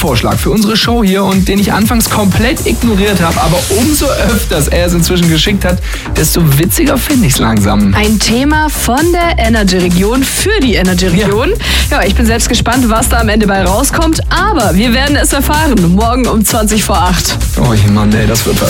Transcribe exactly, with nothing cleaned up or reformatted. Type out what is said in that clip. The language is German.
Themenvorschlag für unsere Show hier und den ich anfangs komplett ignoriert habe, aber umso öfters er es inzwischen geschickt hat, desto witziger finde ich es langsam. Ein Thema von der Energy-Region für die Energy-Region. Ja. ja, ich bin selbst gespannt, was da am Ende bei rauskommt, aber wir werden es erfahren, morgen um zwanzig vor acht. Oh Mann, ey, das wird was.